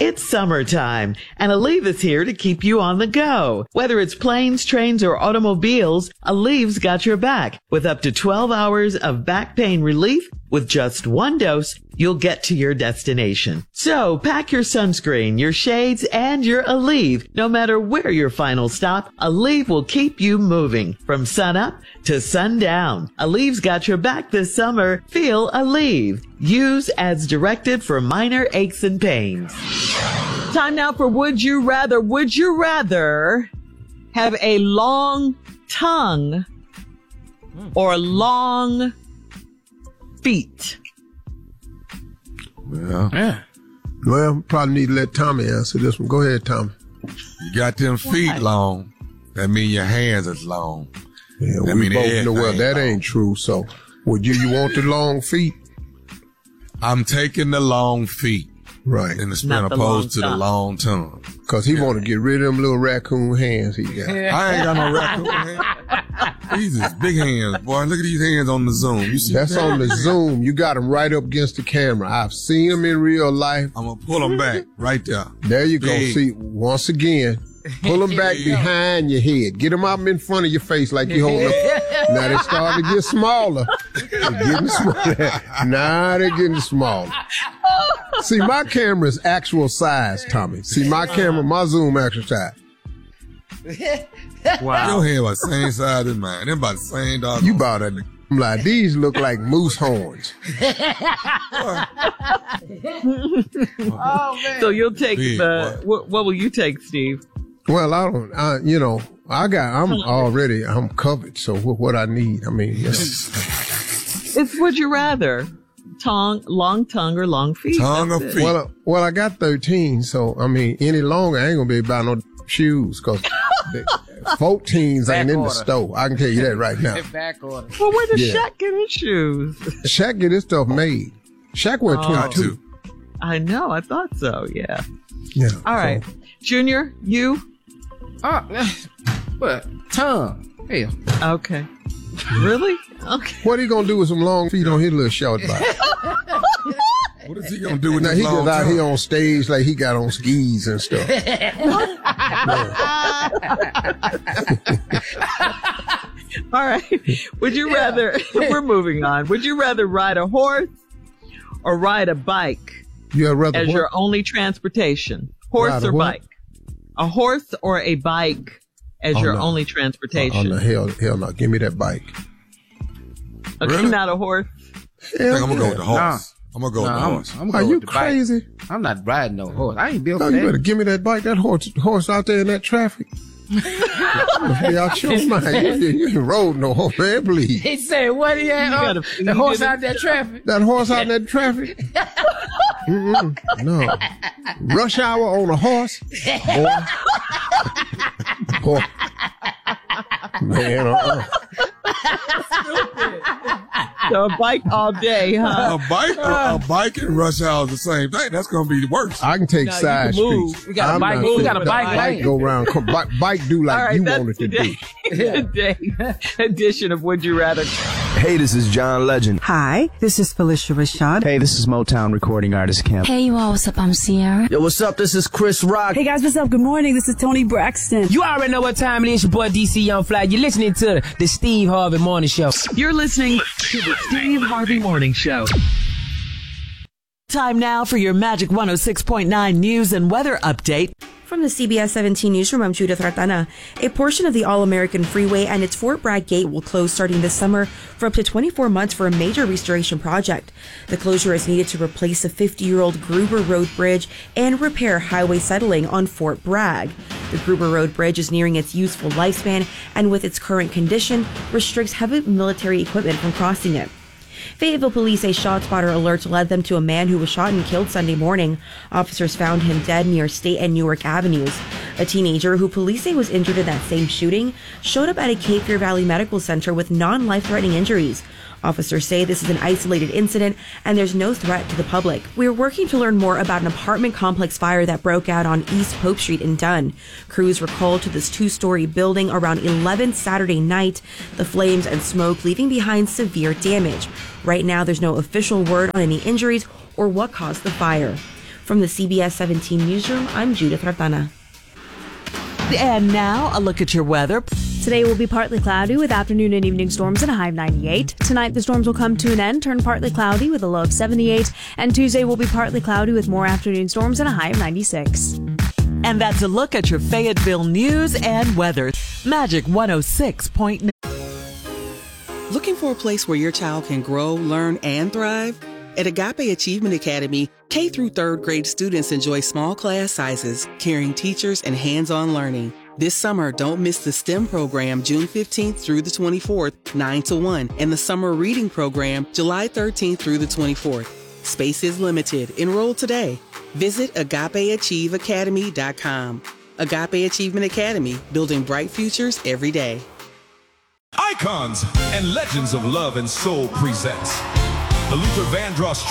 It's summertime, and Aleve is here to keep you on the go. Whether it's planes, trains, or automobiles, Aleve's got your back. With up to 12 hours of back pain relief, with just one dose, you'll get to your destination. So pack your sunscreen, your shades, and your Aleve. No matter where your final stop, Aleve will keep you moving from sun up to sundown. Aleve's got your back this summer. Feel Aleve. Use as directed for minor aches and pains. Time now for Would You Rather. Would you rather have a long tongue or long feet? Well, probably need to let Tommy answer this one. Go ahead, Tommy. You got them feet long. That mean your hands is long. Yeah, that we mean both know well that long. ain't true. So, would you want the long feet? I'm taking the long feet. Right. In the spin opposed to the long tongue. Because he want to get rid of them little raccoon hands he got. I ain't got no raccoon hands. These is big hands, boy. Look at these hands on the Zoom. You see That's on the Zoom. You got them right up against the camera. I've seen them in real life. I'm going to pull them back right there. There you go. Big. See, once again, pull them back behind your head. Get them up in front of your face like you hold up. Now they starting to get smaller. They're getting smaller. Now they're getting smaller. See, my camera's actual size, Tommy. See, my camera, my Zoom actual size. Wow. Your head was the same size as mine. Them about the same dog. You about to, I'm like, these look like moose horns. Oh, man. So you'll take Big, what will you take, Steve? Well, I'm covered. So what I need, I mean, It's would you rather long tongue or long feet? Tongue or feet? Well, I got 13. So, I mean, any longer, I ain't going to be able to buy no shoes because 14s ain't in the store. I can tell you that right now. Back order. Well, where does Shaq get his shoes? Shaq get his stuff made. Shaq wear 22. I know. I thought so. Yeah. Yeah. All right. Junior, you? What? Tongue. Hell. Okay. Really? Okay. What he gonna do with some long feet on his little short body? What is he gonna do with now this he long just out tongue? here on stage like he got on skis and stuff. All right. Would you rather, we're moving on. Would you rather ride a horse or ride a bike You rather as what? your only transportation? Horse Ride a or what? bike? A horse or a bike as your only transportation? Oh, no, hell no. Give me that bike. Okay, Really? not a horse. I think I'm gonna go with the horse. I'm gonna go with the horse. I'm Are going you with the bike. crazy? I'm not riding no horse. I ain't built No, for you better that. give me that bike. That horse out there in that traffic. Be out your mind. You ain't rode no horse, man, please. He said, what he had? gotta The feed horse it. out that traffic. That horse out in that traffic? No. Rush hour on a horse? Boy. Man, So a bike all day, huh? A bike and rush hour is the same thing. That's gonna be the worst. I can take No, you side can move. streets. We got a I'm bike. not We sure got a the bike lane. Go around. Bike do like All right, you that's want it to do. today's edition of Would You Rather. Hey, this is John Legend. Hi, this is Felicia Rashad. Hey, this is Motown recording artist Camp. Hey, you all, what's up? I'm Sierra. Yo, what's up? This is Chris Rock. Hey guys, what's up? Good morning. This is Tony Braxton. You already know what time it is. Your boy DC Young Fly. You're listening to the Steve Harvey Morning Show. You're listening to the Steve Harvey Morning Show. Time now for your Magic 106.9 news and weather update. From the CBS 17 newsroom, I'm Judith Ratana. A portion of the All-American Freeway and its Fort Bragg Gate will close starting this summer for up to 24 months for a major restoration project. The closure is needed to replace a 50-year-old Gruber Road Bridge and repair highway settling on Fort Bragg. The Gruber Road Bridge is nearing its useful lifespan and with its current condition restricts heavy military equipment from crossing it. Fayetteville police say ShotSpotter alerts led them to a man who was shot and killed Sunday morning. Officers found him dead near State and Newark Avenues. A teenager who police say was injured in that same shooting showed up at a Cape Fear Valley Medical Center with non-life-threatening injuries. Officers say this is an isolated incident and there's no threat to the public. We're working to learn more about an apartment complex fire that broke out on East Pope Street in Dunn. Crews were called to this two-story building around 11 Saturday night. The flames and smoke leaving behind severe damage. Right now, there's no official word on any injuries or what caused the fire. From the CBS 17 Newsroom, I'm Judith Rardana. And now a look at your weather. Today will be partly cloudy with afternoon and evening storms and a high of 98. Tonight the storms will come to an end, turn partly cloudy with a low of 78. And Tuesday will be partly cloudy with more afternoon storms and a high of 96. And that's a look at your Fayetteville news and weather. Magic 106.9. Looking for a place where your child can grow, learn, and thrive? At Agape Achievement Academy, K through 3rd grade students enjoy small class sizes, caring teachers, and hands-on learning. This summer, don't miss the STEM program June 15th through the 24th, 9 to 1, and the summer reading program July 13th through the 24th. Space is limited. Enroll today. Visit AgapeAchieveAcademy.com. Agape Achievement Academy, building bright futures every day. Icons and Legends of Love and Soul presents the Luther Vandross